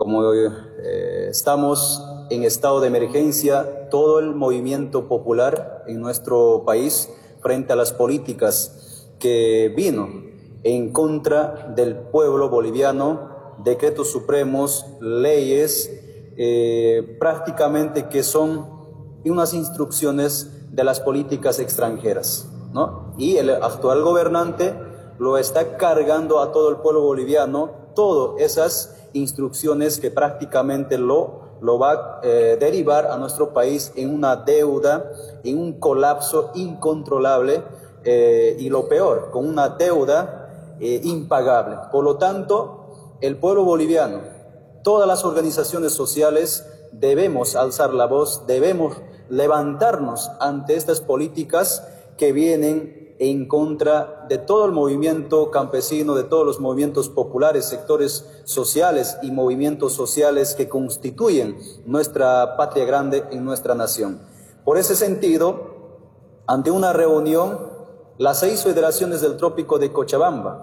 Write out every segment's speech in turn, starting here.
Como estamos en estado de emergencia, todo el movimiento popular en nuestro país frente a las políticas que vino en contra del pueblo boliviano, decretos supremos, leyes, prácticamente que son unas instrucciones de las políticas extranjeras, ¿no? Y el actual gobernante lo está cargando a todo el pueblo boliviano, todas esas instrucciones que prácticamente lo va a derivar a nuestro país en una deuda, en un colapso incontrolable y lo peor, con una deuda impagable. Por lo tanto, el pueblo boliviano, todas las organizaciones sociales debemos alzar la voz, debemos levantarnos ante estas políticas que vienen en contra de todo el movimiento campesino, de todos los movimientos populares, sectores sociales y movimientos sociales que constituyen nuestra patria grande en nuestra nación. Por ese sentido, ante una reunión, las 6 federaciones del Trópico de Cochabamba,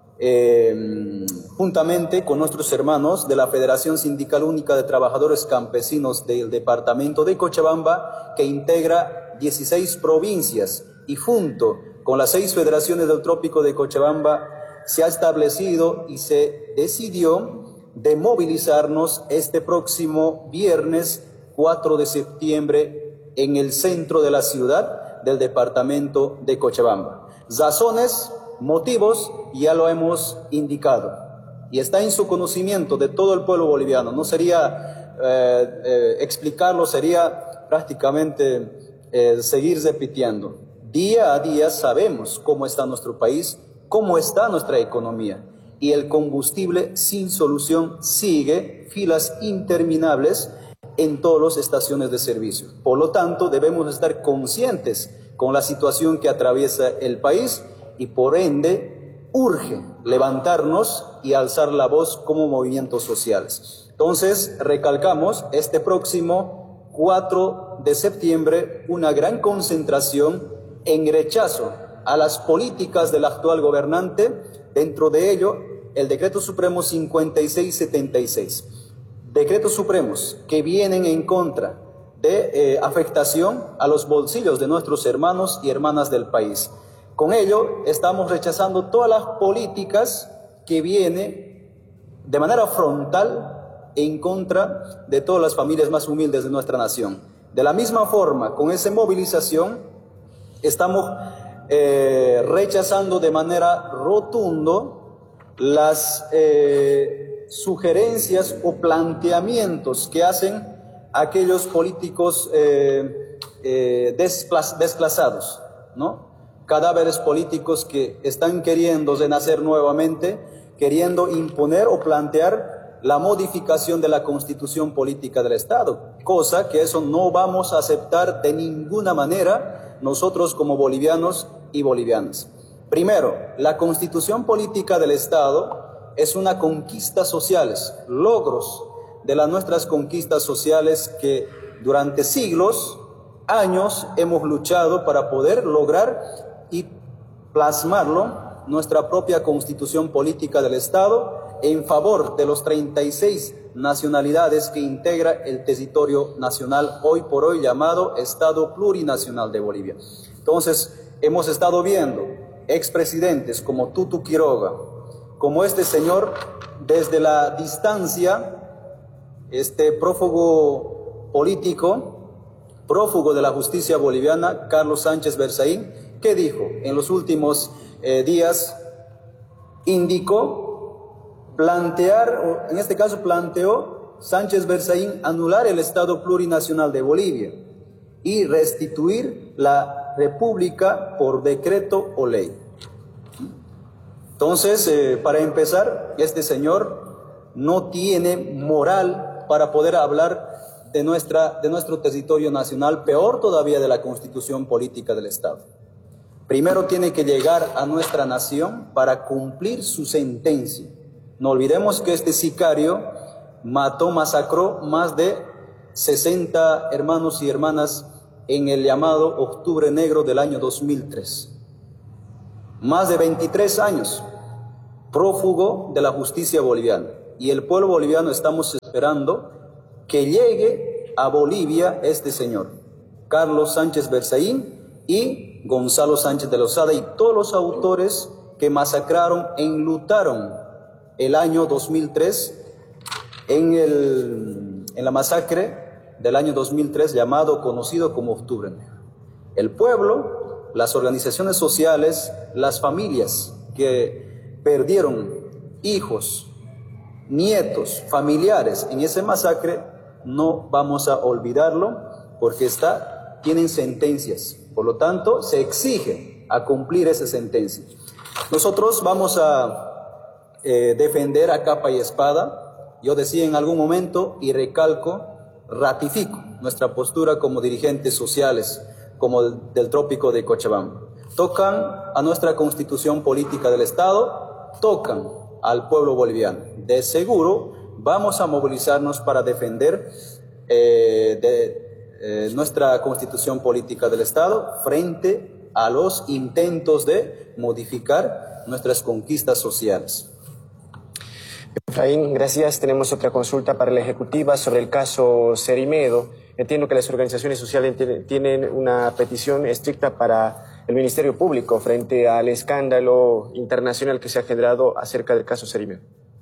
juntamente con nuestros hermanos de la Federación Sindical Única de Trabajadores Campesinos del departamento de Cochabamba, que integra 16 provincias, y junto con las 6 federaciones del Trópico de Cochabamba se ha establecido y se decidió de movilizarnos este próximo viernes 4 de septiembre en el centro de la ciudad del departamento de Cochabamba. Razones, motivos, ya lo hemos indicado y está en su conocimiento de todo el pueblo boliviano. No sería explicarlo, sería prácticamente seguir repitiendo. Día a día sabemos cómo está nuestro país, cómo está nuestra economía, y el combustible sin solución sigue filas interminables en todas las estaciones de servicio. Por lo tanto, debemos estar conscientes con la situación que atraviesa el país y por ende urge levantarnos y alzar la voz como movimientos sociales. Entonces, recalcamos este próximo 4 de septiembre una gran concentración en rechazo a las políticas del actual gobernante, dentro de ello el Decreto Supremo 5676. Decretos supremos que vienen en contra de afectación a los bolsillos de nuestros hermanos y hermanas del país. Con ello estamos rechazando todas las políticas que vienen de manera frontal en contra de todas las familias más humildes de nuestra nación. De la misma forma, con esa movilización, estamos rechazando de manera rotunda las sugerencias o planteamientos que hacen aquellos políticos desplazados, ¿no? Cadáveres políticos que están queriendo renacer nuevamente, queriendo imponer o plantear la modificación de la constitución política del Estado, cosa que eso no vamos a aceptar de ninguna manera nosotros como bolivianos y bolivianas. Primero, la constitución política del Estado es una conquista sociales, logros de las nuestras conquistas sociales que durante siglos, años hemos luchado para poder lograr y plasmarlo, nuestra propia constitución política del Estado, en favor de los 36 nacionalidades que integra el territorio nacional, hoy por hoy llamado Estado Plurinacional de Bolivia. Entonces, hemos estado viendo expresidentes como Tutu Quiroga, como este señor, desde la distancia, este prófugo político, prófugo de la justicia boliviana, Carlos Sánchez Berzaín, que dijo en los últimos días, indicó plantear, o en este caso planteó Sánchez Berzaín anular el Estado Plurinacional de Bolivia y restituir la República por decreto o ley. Entonces, para empezar, este señor no tiene moral para poder hablar de nuestro territorio nacional, peor todavía de la constitución política del Estado. Primero tiene que llegar a nuestra nación para cumplir su sentencia. No olvidemos que este sicario masacró más de 60 hermanos y hermanas en el llamado Octubre Negro del año 2003. Más de 23 años, prófugo de la justicia boliviana. Y el pueblo boliviano estamos esperando que llegue a Bolivia este señor, Carlos Sánchez Berzaín y Gonzalo Sánchez de Lozada, y todos los autores que masacraron e enlutaron el año 2003 en la masacre del año 2003 conocido como Octubre Negro. El pueblo, las organizaciones sociales, las familias que perdieron hijos, nietos, familiares en ese masacre, no vamos a olvidarlo porque tienen sentencias. Por lo tanto, se exige a cumplir esa sentencia. Nosotros vamos a defender a capa y espada. Yo decía en algún momento y recalco, ratifico nuestra postura como dirigentes sociales, como del Trópico de Cochabamba. Tocan a nuestra constitución política del Estado, tocan al pueblo boliviano. De seguro vamos a movilizarnos para defender nuestra constitución política del Estado frente a los intentos de modificar nuestras conquistas sociales. Efraín, gracias. Tenemos otra consulta para la ejecutiva sobre el caso Cerimedo. Entiendo que las organizaciones sociales tienen una petición estricta para el Ministerio Público frente al escándalo internacional que se ha generado acerca del caso Cerimedo.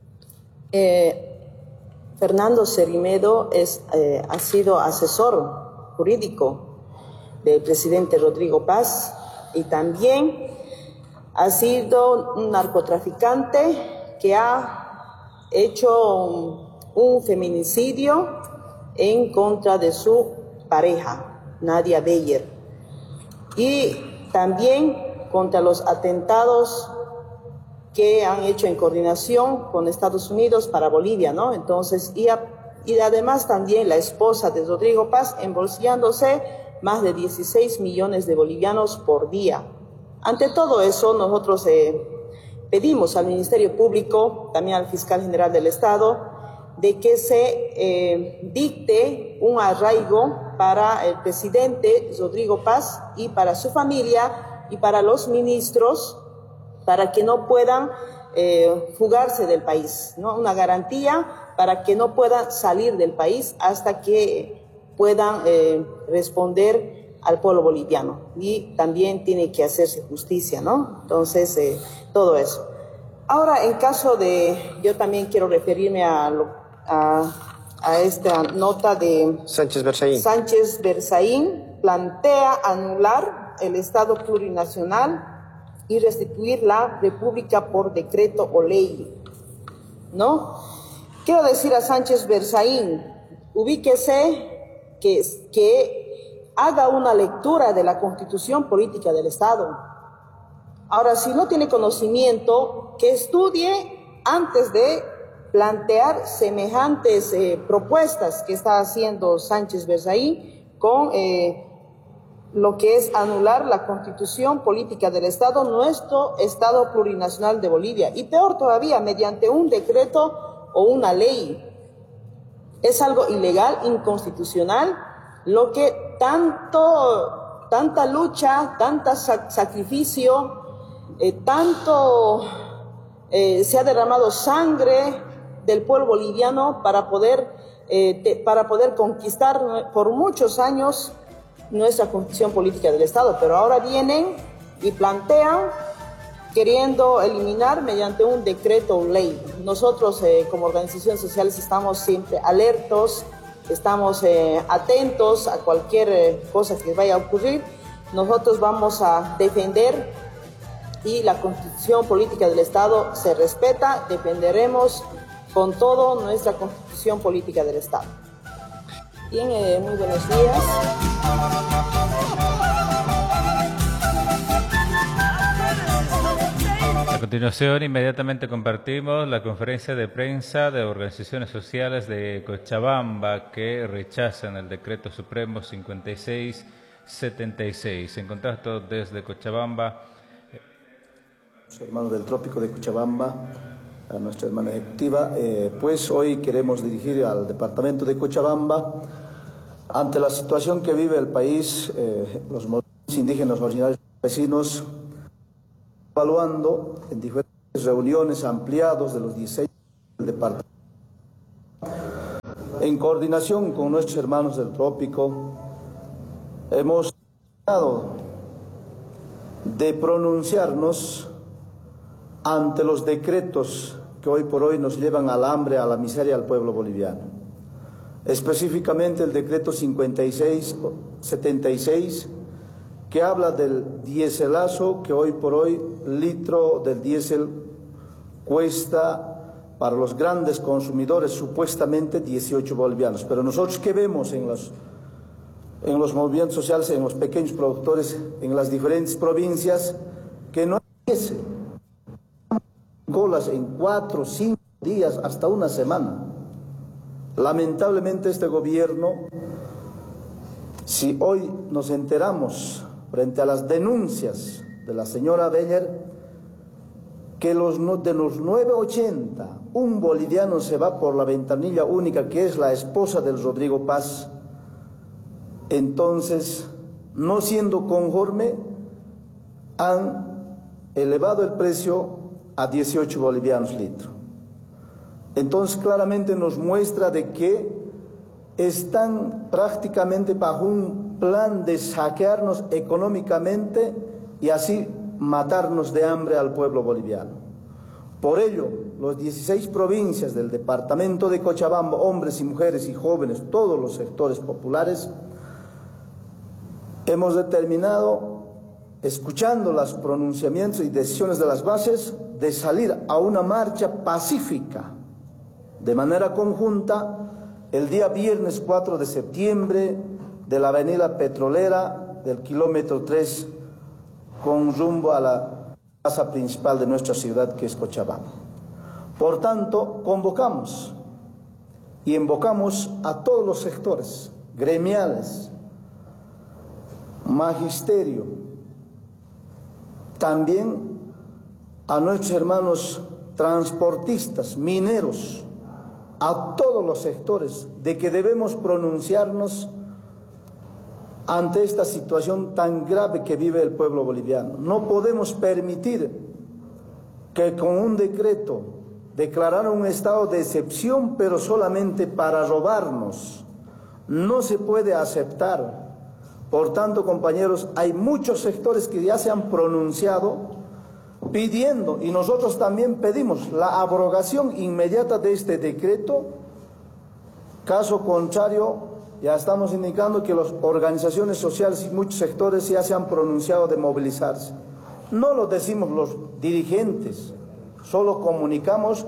Fernando Cerimedo ha sido asesor jurídico del presidente Rodrigo Paz y también ha sido un narcotraficante que ha hecho un feminicidio en contra de su pareja, Nadia Beyer, y también contra los atentados que han hecho en coordinación con Estados Unidos para Bolivia, ¿no? Entonces, y además también la esposa de Rodrigo Paz embolsillándose más de 16 millones de bolivianos por día. Ante todo eso, nosotros pedimos al Ministerio Público, también al Fiscal General del Estado, de que se dicte un arraigo para el presidente Rodrigo Paz y para su familia y para los ministros, para que no puedan fugarse del país, ¿no? Una garantía para que no puedan salir del país hasta que puedan responder al pueblo boliviano. Y también tiene que hacerse justicia, ¿no? Entonces, todo eso. Ahora, en caso yo también quiero referirme a esta nota de Sánchez Berzaín. Sánchez Berzaín plantea anular el Estado plurinacional y restituir la República por decreto o ley, ¿no? Quiero decir a Sánchez Berzaín, ubíquese que haga una lectura de la Constitución Política del Estado. Ahora, si no tiene conocimiento, que estudie antes de plantear semejantes propuestas que está haciendo Sánchez Berzaín con lo que es anular la Constitución Política del Estado, nuestro Estado plurinacional de Bolivia, y peor todavía, mediante un decreto o una ley. Es algo ilegal, inconstitucional, lo que tanta lucha, tanto sacrificio, se ha derramado sangre del pueblo boliviano para poder conquistar por muchos años nuestra Constitución Política del Estado, pero ahora vienen y plantean queriendo eliminar mediante un decreto o ley. Nosotros como organizaciones sociales estamos siempre alertos, estamos atentos a cualquier cosa que vaya a ocurrir. Nosotros vamos a defender y la Constitución Política del Estado se respeta, defenderemos con todo nuestra Constitución Política del Estado. Bien, muy buenos días. A continuación, inmediatamente compartimos la conferencia de prensa de organizaciones sociales de Cochabamba que rechazan el Decreto Supremo 5676. En contacto desde Cochabamba, hermanos del Trópico de Cochabamba, a nuestra hermana ejecutiva, pues hoy queremos dirigir al departamento de Cochabamba ante la situación que vive el país, los movimientos indígenas originarios vecinos, evaluando en diferentes reuniones ampliados de los 16 del departamento en coordinación con nuestros hermanos del trópico, hemos tratado de pronunciarnos ante los decretos que hoy por hoy nos llevan al hambre, a la miseria al pueblo boliviano. Específicamente el decreto 5676, que habla del diéselazo, que hoy por hoy litro del diésel cuesta para los grandes consumidores supuestamente 18 bolivianos. Pero nosotros, ¿qué vemos en los movimientos sociales, en los pequeños productores, en las diferentes provincias? Que no hay ese. Colas en 4, 5 días, hasta una semana. Lamentablemente este gobierno, si hoy nos enteramos frente a las denuncias de la señora Beller, que de los 9.80, un boliviano se va por la ventanilla única, que es la esposa del Rodrigo Paz, entonces, no siendo conforme, han elevado el precio a 18 bolivianos litro. Entonces claramente nos muestra de que están prácticamente bajo un plan de saquearnos económicamente y así matarnos de hambre al pueblo boliviano. Por ello, los 16 provincias del departamento de Cochabamba, hombres y mujeres y jóvenes, todos los sectores populares, hemos determinado, escuchando los pronunciamientos y decisiones de las bases, de salir a una marcha pacífica, de manera conjunta, el día viernes 4 de septiembre, de la avenida Petrolera, del kilómetro 3, con rumbo a la plaza principal de nuestra ciudad, que es Cochabamba. Por tanto, convocamos y invocamos a todos los sectores gremiales, magisterio, también a nuestros hermanos transportistas, mineros, a todos los sectores, de que debemos pronunciarnos ante esta situación tan grave que vive el pueblo boliviano. No podemos permitir que con un decreto declararan un estado de excepción, pero solamente para robarnos. No se puede aceptar. Por tanto, compañeros, hay muchos sectores que ya se han pronunciado pidiendo, y nosotros también pedimos, la abrogación inmediata de este decreto. Caso contrario, ya estamos indicando que las organizaciones sociales y muchos sectores ya se han pronunciado de movilizarse. No lo decimos los dirigentes, solo comunicamos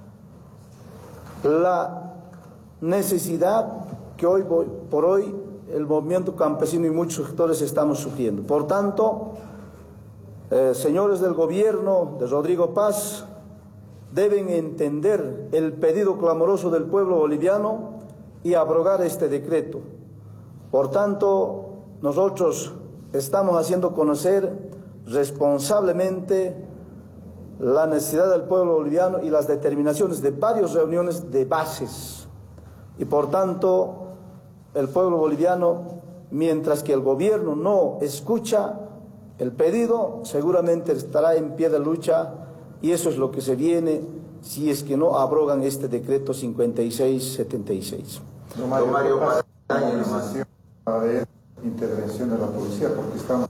la necesidad que hoy por hoy el movimiento campesino y muchos sectores estamos sufriendo. Por tanto, señores del gobierno de Rodrigo Paz, deben entender el pedido clamoroso del pueblo boliviano y abrogar este decreto. Por tanto, nosotros estamos haciendo conocer responsablemente la necesidad del pueblo boliviano y las determinaciones de varias reuniones de bases. Y por tanto, el pueblo boliviano, mientras que el gobierno no escucha el pedido, seguramente estará en pie de lucha, y eso es lo que se viene si es que no abrogan este decreto 5676. Don Mario, a ver, intervención de la policía, porque estamos...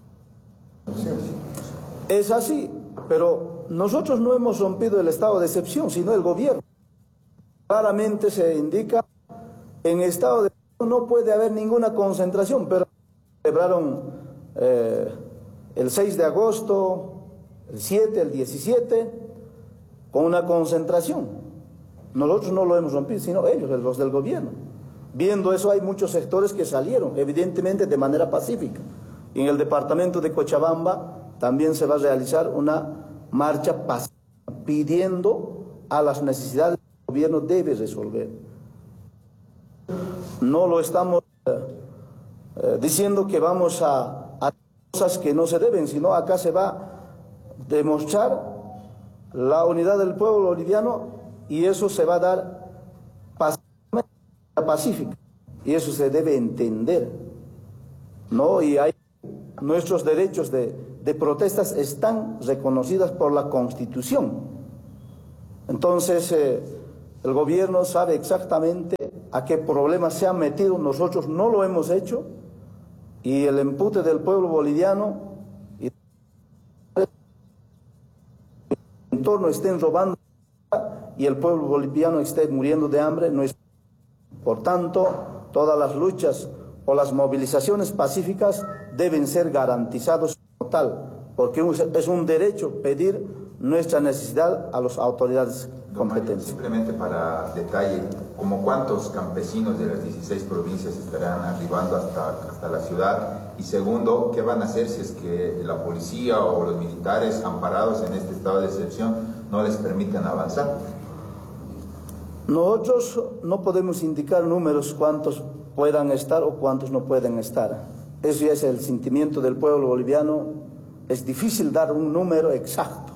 Es así, pero nosotros no hemos rompido el estado de excepción, sino el gobierno. Claramente se indica, en estado de excepción no puede haber ninguna concentración, pero celebraron el 6 de agosto, el 7, el 17, con una concentración. Nosotros no lo hemos rompido, sino ellos, los del gobierno. Viendo eso, hay muchos sectores que salieron, evidentemente de manera pacífica. En el departamento de Cochabamba también se va a realizar una marcha pacífica, pidiendo a las necesidades que el gobierno debe resolver. No lo estamos diciendo que vamos a cosas que no se deben, sino acá se va a demostrar la unidad del pueblo boliviano, y eso se va a dar pacífica, y eso se debe entender, ¿no? Y hay nuestros derechos de protestas están reconocidas por la Constitución. Entonces el gobierno sabe exactamente a qué problemas se han metido, nosotros no lo hemos hecho, y el empute del pueblo boliviano y el entorno estén robando y el pueblo boliviano esté muriendo de hambre, no es. Por tanto, todas las luchas o las movilizaciones pacíficas deben ser garantizadas como tal, porque es un derecho pedir nuestra necesidad a las autoridades competentes. Simplemente para detalle, ¿como cuántos campesinos de las 16 provincias estarán arribando hasta la ciudad? Y segundo, ¿qué van a hacer si es que la policía o los militares amparados en este estado de excepción no les permiten avanzar? Nosotros no podemos indicar números cuántos puedan estar o cuántos no pueden estar. Eso ya es el sentimiento del pueblo boliviano. Es difícil dar un número exacto,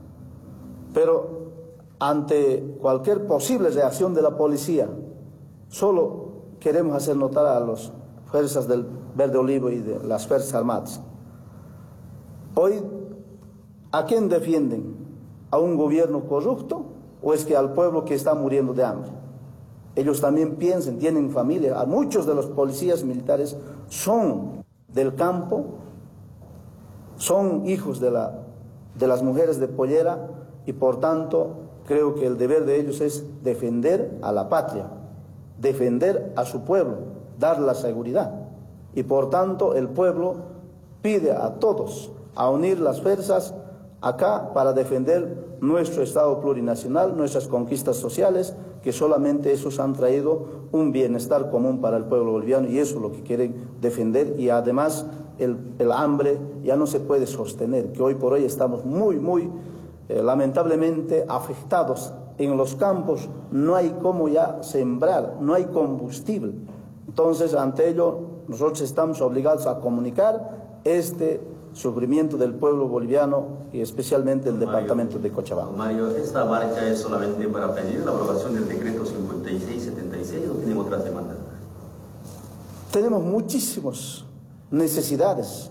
pero ante cualquier posible reacción de la policía, solo queremos hacer notar a las fuerzas del Verde Olivo y de las Fuerzas Armadas. Hoy, ¿a quién defienden? ¿A un gobierno corrupto o es que al pueblo que está muriendo de hambre? Ellos también piensan, tienen familia. A muchos de los policías militares son del campo, son hijos de las mujeres de pollera, y por tanto creo que el deber de ellos es defender a la patria, defender a su pueblo, dar la seguridad. Y por tanto el pueblo pide a todos a unir las fuerzas acá para defender nuestro Estado plurinacional, nuestras conquistas sociales, que solamente esos han traído un bienestar común para el pueblo boliviano, y eso es lo que quieren defender. Y además el hambre ya no se puede sostener, que hoy por hoy estamos muy lamentablemente afectados. En los campos no hay cómo ya sembrar, no hay combustible. Entonces, ante ello, nosotros estamos obligados a comunicar este sufrimiento del pueblo boliviano y especialmente el departamento de Cochabamba. Mario, ¿esta marcha es solamente para pedir la aprobación del decreto 5676 o tienen otras demandas? Tenemos muchísimas necesidades,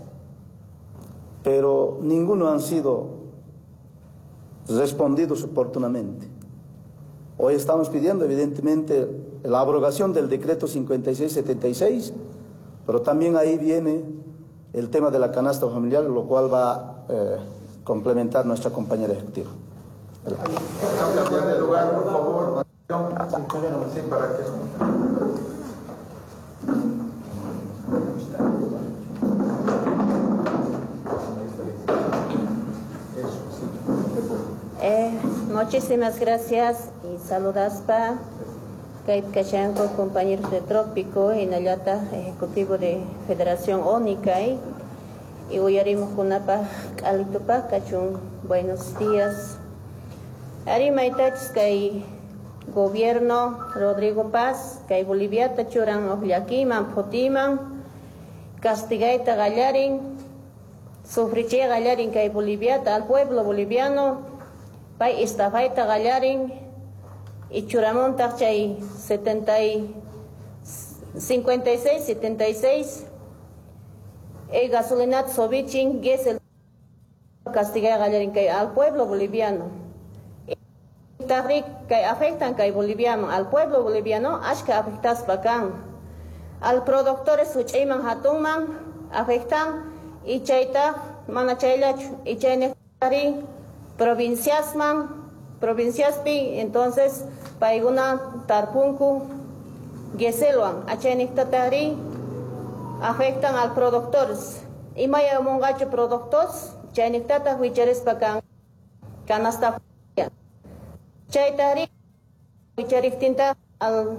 pero ninguno han sido respondidos oportunamente. Hoy estamos pidiendo evidentemente la abrogación del decreto 5676, pero también ahí viene el tema de la canasta familiar, lo cual va a complementar nuestra compañera ejecutiva. Cambiar de lugar, por favor. Sí, para que... Muchísimas gracias y saludos para Kait Kachanko, compañeros de Trópico, y Nayata, ejecutivo de Federación ONICAI, y Uyarimos Kunapa, Alitupa, Cachun, buenos días. Arimaitach, Kai Gobierno Rodrigo Paz, Kai Bolivia, Tachuran, Ojaquiman, Potiman, Castigaita Gallarin, Sufriche Gallarin, Kai Bolivia, al pueblo boliviano, Pai Estafaita Gallarin, y Churamón Tachay 56-76, el gasolinat Sovichin, Gesel Castiga Gallarin, que al pueblo boliviano. Que afectan que boliviano, al pueblo boliviano, ashka afectas bacán. Al productores Suchayman Hatuman, afectan, y Chaita, Manachaylach, y Chaynetari, provinciaspi, entonces paiguna tarpunku geseluan achenictatari afectan al productores y maya mongacho productos chanictata huicheres pacan canasta chaitari huicherictinta al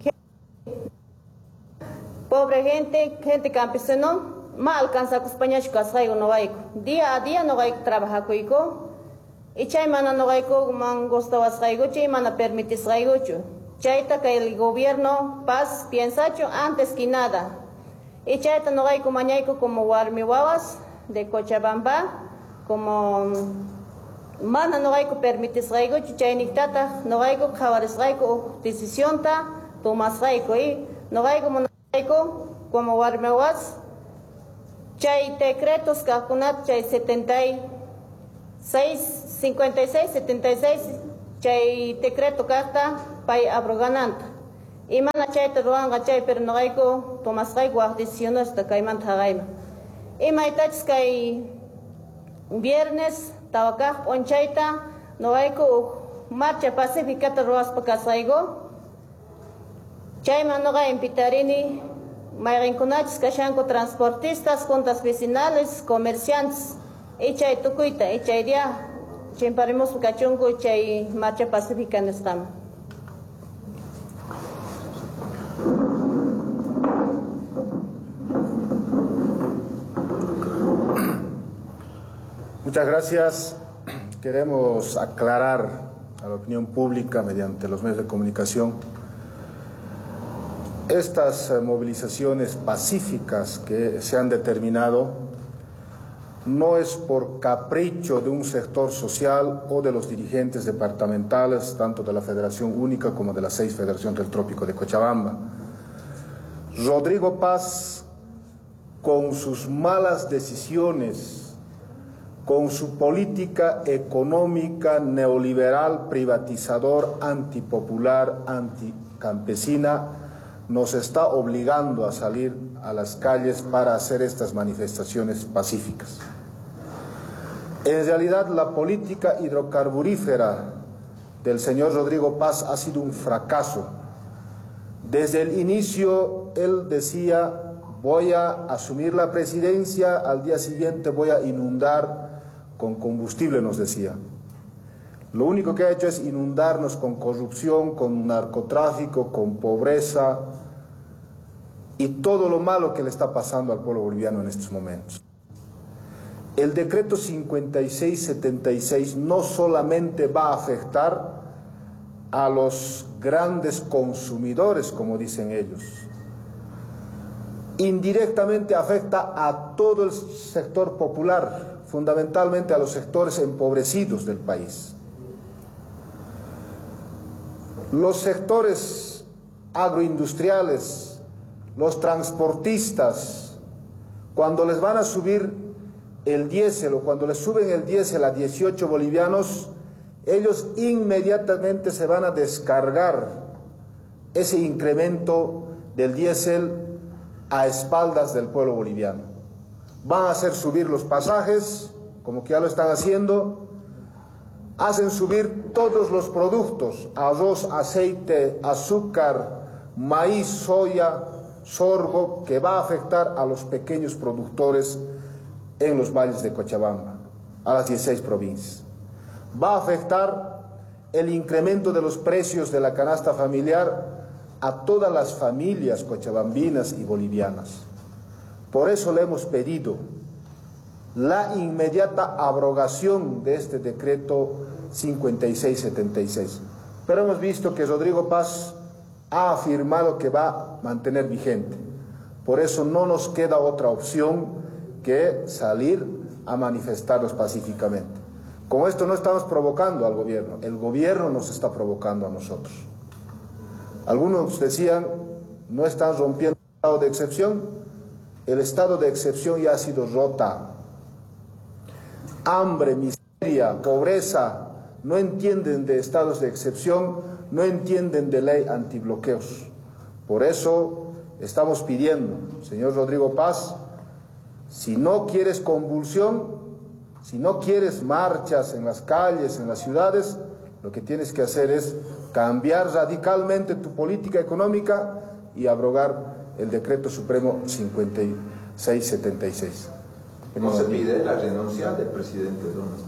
pobre gente campesino ma alcanza España chukasaigo no vai día a día no vai trabajar coico. Y chay mana no gayko man gustabas gaygo, chay mana permitis gaygocho. Chayta que el gobierno Paz piensacho antes que nada. Y chayta no gayko mañayko como Warmiwawas de Cochabamba, como mana no gayko permitis gaygocho, chay nictata no gayko jawares gayko decisión ta tomas gayko y no gayko mana gayko como Warmiwawas. Chay decretos kakunat chay 56-76, chay decreto carta pay abrogananta. Imana chayta ruanga chay pero no hayko tomas hay decisiones de kaiman tagaima. Imaitach kay viernes tawakaj onchaita no hayko marcha pacífica ta ruas pakasaigo. Chayman no hay pitarini mayrinkunachis kashanko transportistas, juntas vecinales, comerciantes. Ichay tukuita, ichay dia chimparimos kachunko chay marcha pacífica en estamos. Muchas gracias. Queremos aclarar a la opinión pública mediante los medios de comunicación estas movilizaciones pacíficas que se han determinado no es por capricho de un sector social o de los dirigentes departamentales, tanto de la Federación Única como de la 6 Federación del Trópico de Cochabamba. Rodrigo Paz, con sus malas decisiones, con su política económica neoliberal, privatizador, antipopular, anticampesina, nos está obligando a salir a las calles para hacer estas manifestaciones pacíficas. En realidad, la política hidrocarburífera del señor Rodrigo Paz ha sido un fracaso. Desde el inicio, él decía: voy a asumir la presidencia, al día siguiente voy a inundar con combustible, nos decía. Lo único que ha hecho es inundarnos con corrupción, con narcotráfico, con pobreza y todo lo malo que le está pasando al pueblo boliviano en estos momentos. El decreto 5676 no solamente va a afectar a los grandes consumidores, como dicen ellos, indirectamente afecta a todo el sector popular, fundamentalmente a los sectores empobrecidos del país. Los sectores agroindustriales, los transportistas, cuando les van a subir el diésel o cuando les suben el diésel a 18 bolivianos, ellos inmediatamente se van a descargar ese incremento del diésel a espaldas del pueblo boliviano. Van a hacer subir los pasajes, como que ya lo están haciendo, hacen subir todos los productos: arroz, aceite, azúcar, maíz, soya, sorgo, que va a afectar a los pequeños productores en los valles de Cochabamba, a las 16 provincias. Va a afectar el incremento de los precios de la canasta familiar a todas las familias cochabambinas y bolivianas. Por eso le hemos pedido la inmediata abrogación de este decreto 5676. Pero hemos visto que Rodrigo Paz ha afirmado que va a mantener vigente. Por eso no nos queda otra opción que salir a manifestarnos pacíficamente. Con esto no estamos provocando al gobierno, el gobierno nos está provocando a nosotros. Algunos decían: no están rompiendo el estado de excepción. El estado de excepción ya ha sido rota. Hambre, miseria, pobreza, no entienden de estados de excepción, no entienden de ley antibloqueos. Por eso estamos pidiendo, señor Rodrigo Paz, si no quieres convulsión, si no quieres marchas en las calles, en las ciudades, lo que tienes que hacer es cambiar radicalmente tu política económica y abrogar el decreto supremo 5676. ¿No se pide la renuncia del presidente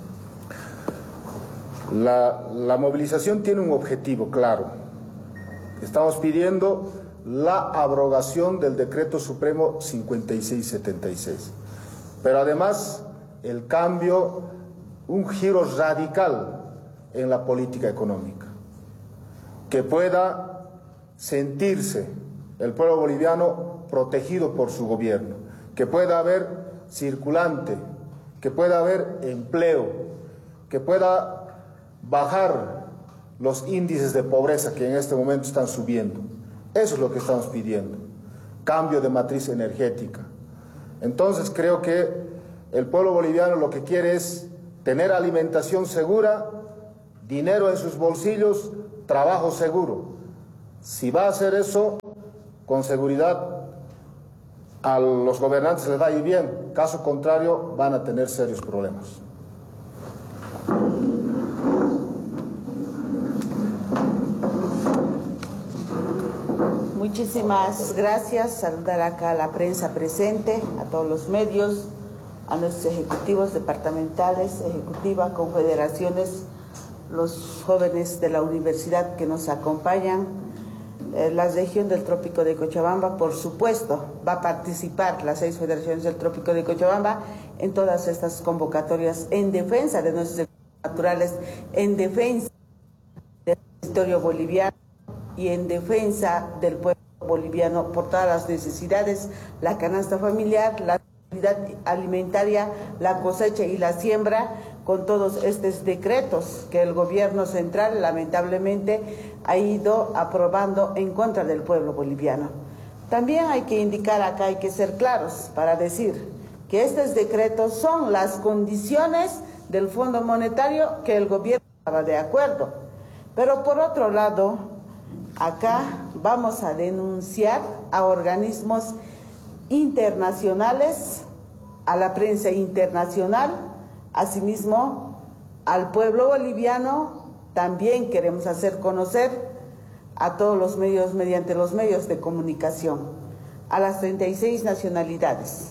Dumas? La movilización tiene un objetivo claro. Estamos pidiendo la abrogación del decreto supremo 5676. Pero además el cambio, un giro radical en la política económica, que pueda sentirse el pueblo boliviano protegido por su gobierno, que pueda haber circulante, que pueda haber empleo, que pueda bajar los índices de pobreza que en este momento están subiendo. Eso es lo que estamos pidiendo, cambio de matriz energética. Entonces creo que el pueblo boliviano lo que quiere es tener alimentación segura, dinero en sus bolsillos, trabajo seguro. Si va a hacer eso, con seguridad a los gobernantes les va a ir bien, caso contrario van a tener serios problemas. Muchísimas gracias. Saludar acá a la prensa presente, a todos los medios, a nuestros ejecutivos departamentales, ejecutiva, confederaciones, los jóvenes de la universidad que nos acompañan. La región del Trópico de Cochabamba, por supuesto, va a participar, las 6 federaciones del Trópico de Cochabamba, en todas estas convocatorias en defensa de nuestros recursos naturales, en defensa del territorio boliviano y en defensa del pueblo boliviano por todas las necesidades, la canasta familiar, la seguridad alimentaria, la cosecha y la siembra, con todos estos decretos que el gobierno central lamentablemente ha ido aprobando en contra del pueblo boliviano. También hay que indicar acá, hay que ser claros para decir que estos decretos son las condiciones del Fondo Monetario que el gobierno estaba de acuerdo. Pero por otro lado, acá vamos a denunciar a organismos internacionales, a la prensa internacional, asimismo al pueblo boliviano. También queremos hacer conocer a todos los medios, mediante los medios de comunicación, a las 36 nacionalidades,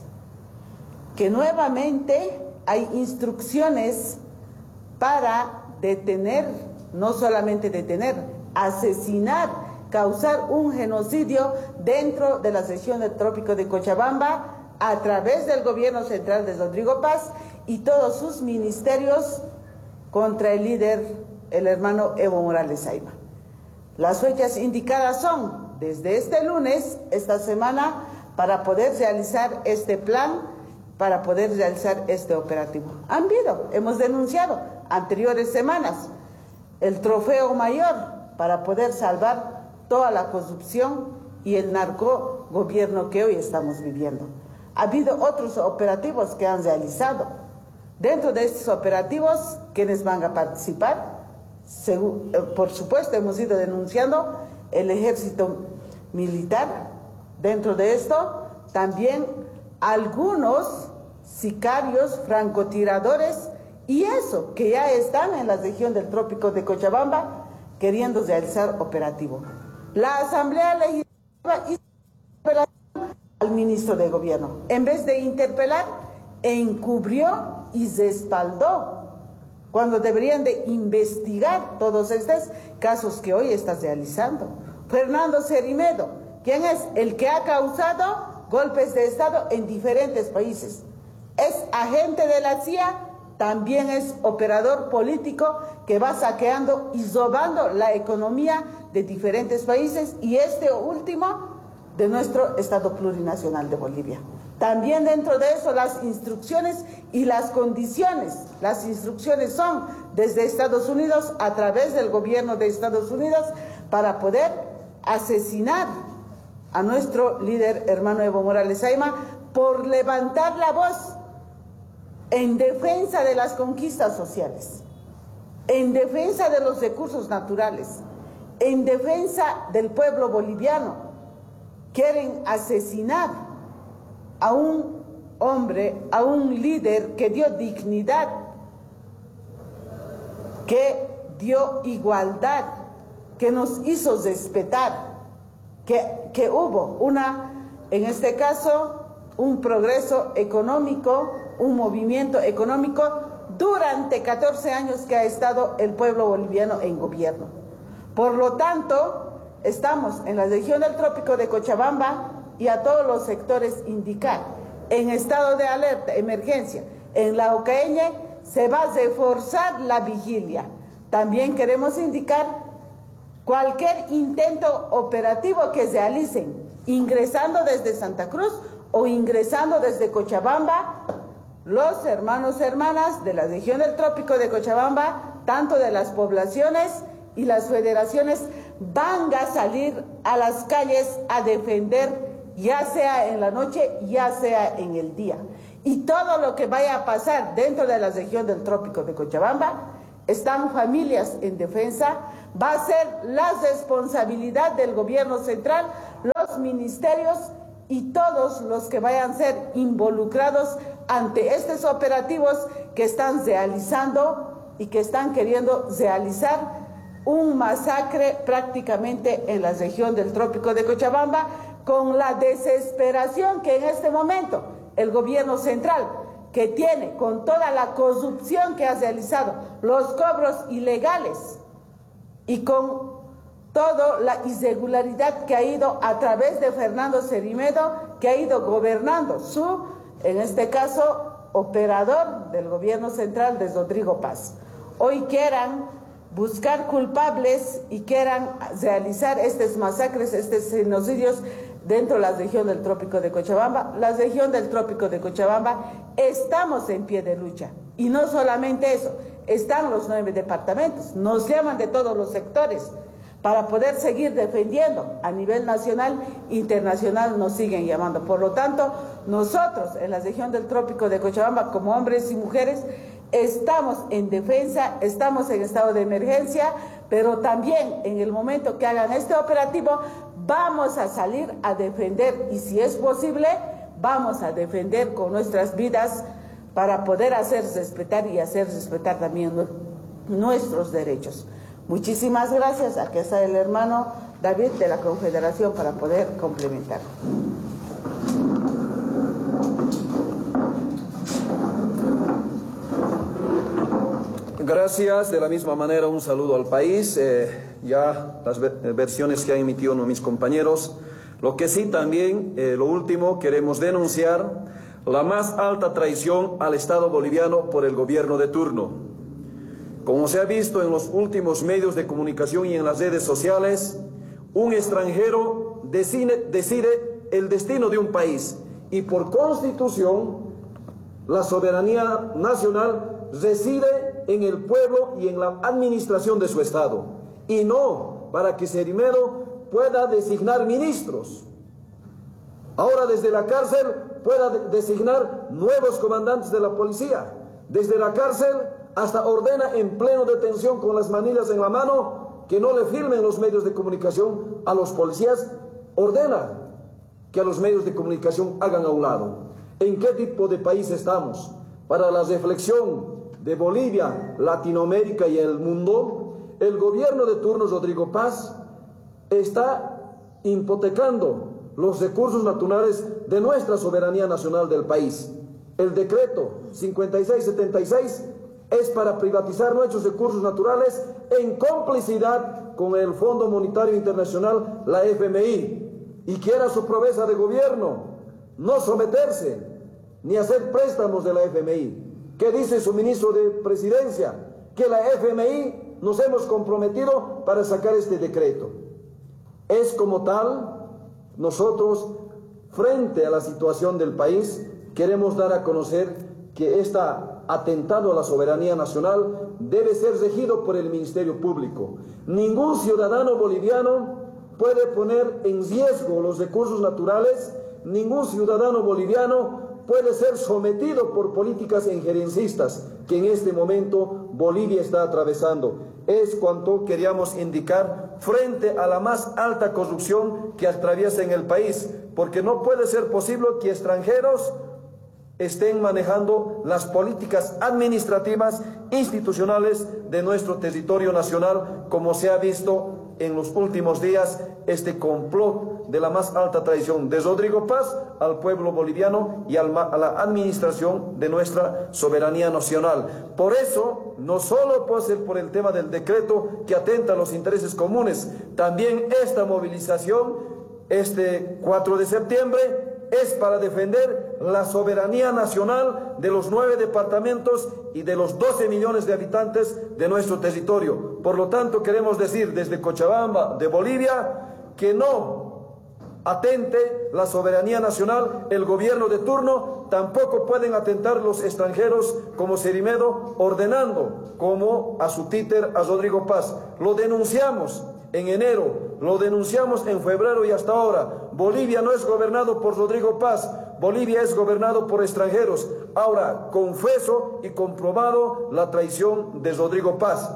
que nuevamente hay instrucciones para detener, no solamente detener, asesinar, causar un genocidio dentro de la región del Trópico de Cochabamba a través del gobierno central de Rodrigo Paz y todos sus ministerios contra el líder, el hermano Evo Morales Ayma. Las fechas indicadas son desde este lunes, esta semana, para poder realizar este plan, para poder realizar este operativo. Hemos denunciado anteriores semanas el trofeo mayor para poder salvar toda la corrupción y el narcogobierno que hoy estamos viviendo. Ha habido otros operativos que han realizado. Dentro de estos operativos, ¿quiénes van a participar? Por supuesto, hemos ido denunciando el ejército militar. Dentro de esto, también algunos sicarios, francotiradores, y eso, que ya están en la región del Trópico de Cochabamba, queriendo realizar operativo. La Asamblea Legislativa hizo interpelación al ministro de Gobierno. En vez de interpelar, encubrió y respaldó, cuando deberían de investigar todos estos casos que hoy está realizando. Fernando Cerimedo, ¿quién es? El que ha causado golpes de Estado en diferentes países. Es agente de la CIA, también es operador político que va saqueando y robando la economía de diferentes países, y este último de nuestro Estado plurinacional de Bolivia. También dentro de eso las instrucciones y las condiciones. Las instrucciones son desde Estados Unidos, a través del gobierno de Estados Unidos, para poder asesinar a nuestro líder hermano Evo Morales Ayma por levantar la voz en defensa de las conquistas sociales, en defensa de los recursos naturales, en defensa del pueblo boliviano. Quieren asesinar a un hombre, a un líder que dio dignidad, que dio igualdad, que nos hizo respetar, que hubo en este caso, un progreso económico, un movimiento económico durante 14 años que ha estado el pueblo boliviano en gobierno. Por lo tanto, estamos en la región del Trópico de Cochabamba y a todos los sectores indicar, en estado de alerta, emergencia. En la Ocaña se va a reforzar la vigilia. También queremos indicar cualquier intento operativo que realicen, ingresando desde Santa Cruz o ingresando desde Cochabamba, los hermanos y hermanas de la región del Trópico de Cochabamba, tanto de las poblaciones y las federaciones, van a salir a las calles a defender, ya sea en la noche, ya sea en el día. Y todo lo que vaya a pasar dentro de la región del Trópico de Cochabamba, están familias en defensa, va a ser la responsabilidad del gobierno central, los ministerios y todos los que vayan a ser involucrados ante estos operativos que están realizando y que están queriendo realizar un masacre prácticamente en la región del Trópico de Cochabamba, con la desesperación que en este momento el gobierno central, que tiene con toda la corrupción que ha realizado, los cobros ilegales y con toda la irregularidad que ha ido a través de Fernando Cerimedo, que ha ido gobernando en este caso, operador del gobierno central de Rodrigo Paz. Hoy quieran buscar culpables y quieran realizar estos masacres, estos genocidios dentro de la región del Trópico de Cochabamba. La región del Trópico de Cochabamba estamos en pie de lucha. Y no solamente eso, están los 9 departamentos, nos llaman de todos los sectores para poder seguir defendiendo a nivel nacional, internacional nos siguen llamando. Por lo tanto, nosotros en la región del Trópico de Cochabamba, como hombres y mujeres, estamos en defensa, estamos en estado de emergencia, pero también en el momento que hagan este operativo, vamos a salir a defender, y si es posible, vamos a defender con nuestras vidas para poder hacer respetar y hacer respetar también nuestros derechos. Muchísimas gracias. Aquí está el hermano David de la Confederación para poder complementar. Gracias. De la misma manera, un saludo al país. Ya las versiones que han emitido mis compañeros. Lo que sí también, lo último, queremos denunciar la más alta traición al Estado boliviano por el gobierno de turno. Como se ha visto en los últimos medios de comunicación y en las redes sociales, un extranjero decide el destino de un país y por constitución la soberanía nacional reside en el pueblo y en la administración de su Estado, y no para que Cerimedo pueda designar ministros. Ahora desde la cárcel pueda designar nuevos comandantes de la policía. Desde la cárcel hasta ordena en pleno detención con las manillas en la mano que no le firmen los medios de comunicación a los policías. Ordena que a los medios de comunicación hagan a un lado. ¿En qué tipo de país estamos? Para la reflexión de Bolivia, Latinoamérica y el mundo, el gobierno de turno Rodrigo Paz está hipotecando los recursos naturales de nuestra soberanía nacional del país. El decreto 5676 es para privatizar nuestros recursos naturales en complicidad con el Fondo Monetario Internacional, la FMI, y quiera su promesa de gobierno no someterse ni hacer préstamos de la FMI. ¿Qué dice su ministro de Presidencia? Que la FMI nos hemos comprometido para sacar este decreto. Es como tal, nosotros, frente a la situación del país, queremos dar a conocer que este atentado a la soberanía nacional debe ser regido por el Ministerio Público. Ningún ciudadano boliviano puede poner en riesgo los recursos naturales, ningún ciudadano boliviano puede ser sometido por políticas injerencistas que en este momento Bolivia está atravesando. Es cuanto queríamos indicar frente a la más alta corrupción que atraviesa en el país, porque no puede ser posible que extranjeros estén manejando las políticas administrativas, institucionales de nuestro territorio nacional, como se ha visto en los últimos días, este complot de la más alta traición de Rodrigo Paz al pueblo boliviano y a la administración de nuestra soberanía nacional. Por eso, no solo puede ser por el tema del decreto que atenta a los intereses comunes, también esta movilización, este 4 de septiembre, es para defender la soberanía nacional de los 9 departamentos y de los 12 millones de habitantes de nuestro territorio. Por lo tanto, queremos decir desde Cochabamba, de Bolivia, que no atente la soberanía nacional el gobierno de turno, tampoco pueden atentar los extranjeros como Cerimedo, ordenando como a su títer, a Rodrigo Paz. Lo denunciamos en enero, lo denunciamos en febrero y hasta ahora. Bolivia no es gobernado por Rodrigo Paz, Bolivia es gobernado por extranjeros. Ahora, confeso y comprobado la traición de Rodrigo Paz.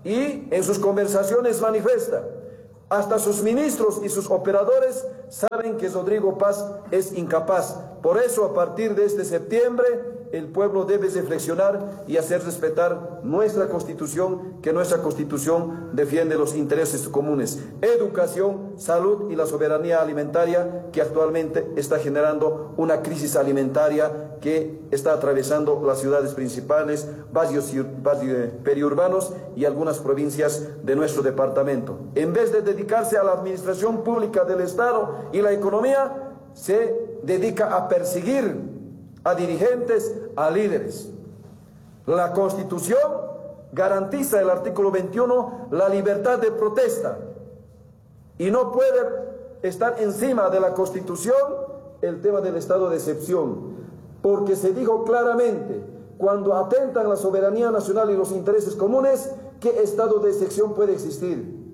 y en sus conversaciones manifiesta. Hasta sus ministros y sus operadores saben que Rodrigo Paz es incapaz. Por eso, a partir de este septiembre, el pueblo debe reflexionar y hacer respetar nuestra Constitución, que nuestra Constitución defiende los intereses comunes. Educación, salud y la soberanía alimentaria, que actualmente está generando una crisis alimentaria que está atravesando las ciudades principales, barrios periurbanos y algunas provincias de nuestro departamento. En vez de dedicarse a la administración pública del Estado y la economía, se dedica a perseguir a dirigentes, a líderes. La Constitución garantiza, el artículo 21, la libertad de protesta y no puede estar encima de la Constitución el tema del estado de excepción, porque se dijo claramente, cuando atentan la soberanía nacional y los intereses comunes, ¿qué estado de excepción puede existir?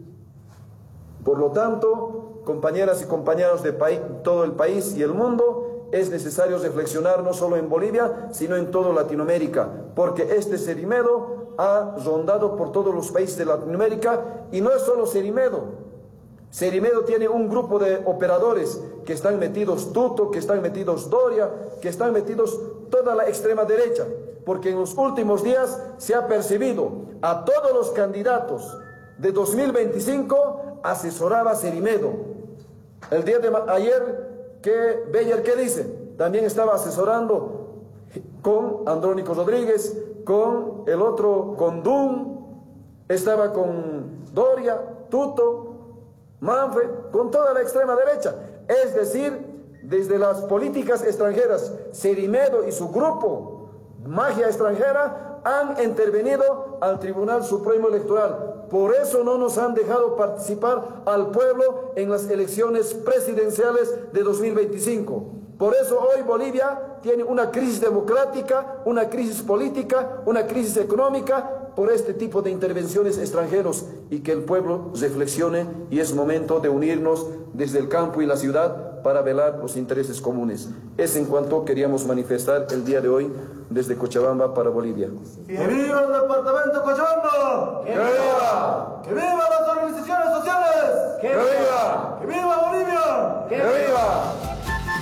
Por lo tanto, compañeras y compañeros de todo el país y el mundo, es necesario reflexionar no solo en Bolivia, sino en toda Latinoamérica, porque este Cerimedo ha rondado por todos los países de Latinoamérica, y no es solo Cerimedo. Cerimedo tiene un grupo de operadores que están metidos Tuto, que están metidos Doria, que están metidos toda la extrema derecha, porque en los últimos días se ha percibido a todos los candidatos de 2025 asesoraba Cerimedo. El día de ayer, Beyer, ¿qué dice? También estaba asesorando con Andrónico Rodríguez, con el otro, con Dun, estaba con Doria, Tuto, Manfred, con toda la extrema derecha. Es decir, desde las políticas extranjeras, Cerimedo y su grupo, Magia Extranjera, han intervenido al Tribunal Supremo Electoral. Por eso no nos han dejado participar al pueblo en las elecciones presidenciales de 2025. Por eso hoy Bolivia tiene una crisis democrática, una crisis política, una crisis económica por este tipo de intervenciones extranjeros, y que el pueblo reflexione, y es momento de unirnos desde el campo y la ciudad para velar los intereses comunes. Es en cuanto queríamos manifestar el día de hoy desde Cochabamba para Bolivia. ¡Que viva el departamento de Cochabamba! ¡Que viva! ¡Que viva!